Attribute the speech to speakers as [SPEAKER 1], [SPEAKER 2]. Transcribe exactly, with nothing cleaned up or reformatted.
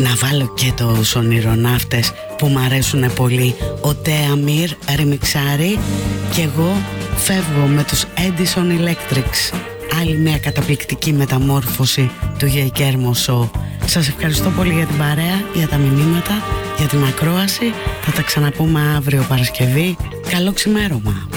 [SPEAKER 1] Να βάλω και τους ονειροναύτες που μ' αρέσουν πολύ. Ο Τέαμιρ ρεμιξάρει. Και εγώ φεύγω με τους Edison Electrics. Άλλη μια καταπληκτική μεταμόρφωση του Γεϊκέρμο Show. Σας ευχαριστώ πολύ για την παρέα, για τα μηνύματα, για την ακρόαση. Θα τα ξαναπούμε αύριο Παρασκευή. Καλό ξημέρωμα.